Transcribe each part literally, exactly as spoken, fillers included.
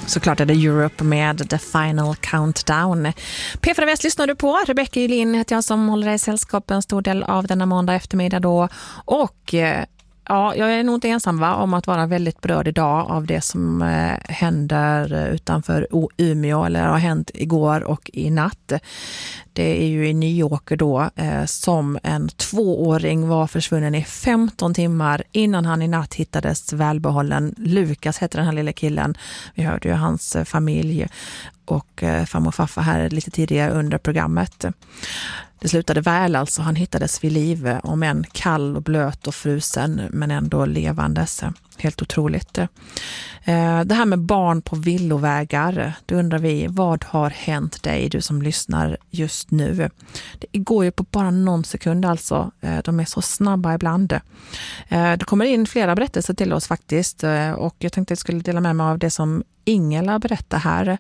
Såklart är det Europe med The Final Countdown. P fyra Väst lyssnar du på. Rebecca Julin heter jag som håller dig i sällskap en stor del av denna måndag eftermiddag då. Och ja, jag är nog inte ensam va, om att vara väldigt berörd idag av det som eh, händer utanför Umeå eller har hänt igår och i natt. Det är ju i New York då eh, som en tvååring var försvunnen i femton timmar innan han i natt hittades välbehållen. Lukas heter den här lilla killen. Vi hörde ju hans familj och eh, farmor och farfar här lite tidigare under programmet. Det slutade väl alltså, han hittades vid liv om en kall och blöt och frusen men ändå levandes. Helt otroligt. Det här med barn på villovägar, då undrar vi, vad har hänt dig, du som lyssnar just nu? Det går ju på bara någon sekund alltså, de är så snabba ibland. Det kommer in flera berättelser till oss faktiskt och jag tänkte att jag skulle dela med mig av det som Ingela berättar här.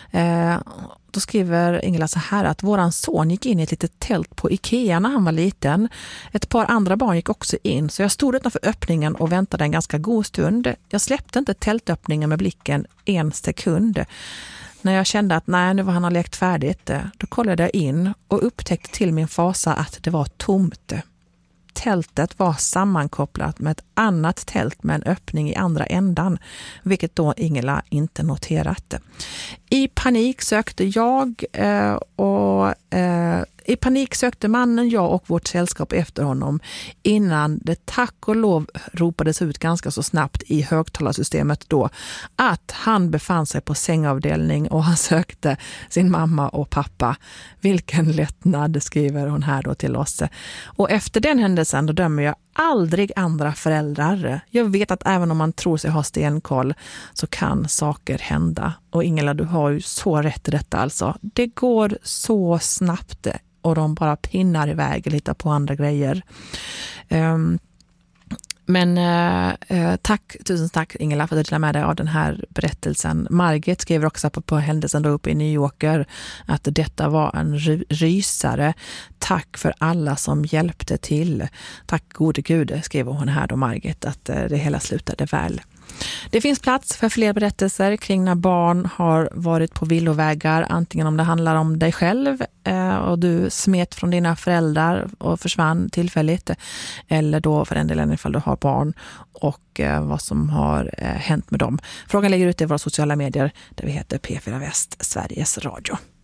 Då skriver Ingela så här att våran son gick in i ett litet tält på Ikea när han var liten. Ett par andra barn gick också in så jag stod utanför öppningen och väntade en ganska god stund. Jag släppte inte tältöppningen med blicken en sekund. När jag kände att nej, nu var han har lekt färdigt, då kollade jag in och upptäckte till min fasa att det var tomt. Tältet var sammankopplat med ett annat tält med en öppning i andra ändan, vilket då Ingela inte noterat. I panik sökte jag eh, och eh, i panik sökte mannen, jag och vårt sällskap efter honom innan det tack och lov ropades ut ganska så snabbt i högtalarsystemet då att han befann sig på sängavdelning och han sökte sin mamma och pappa. Vilken lättnad, skriver hon här då till oss. Och efter den händelsen då dömer jag aldrig andra föräldrar. Jag vet att även om man tror sig ha stenkoll så kan saker hända. Och Ingela, du har ju så rätt i detta alltså. Det går så snabbt och de bara pinnar iväg och hittar på andra grejer. Um, men uh, tack, tusen tack Ingela för att du delar med dig av den här berättelsen. Margit skriver också på, på händelsen då uppe i New Yorker att detta var en ry- rysare. Tack för alla som hjälpte till. Tack gode gud, skriver hon här då Margit, att uh, det hela slutade väl. Det finns plats för fler berättelser kring när barn har varit på villovägar, antingen om det handlar om dig själv eh, och du smet från dina föräldrar och försvann tillfälligt, eller då för en del ifall du har barn och eh, vad som har eh, hänt med dem. Frågan ligger ute i våra sociala medier där vi heter P fyra Väst, Sveriges Radio.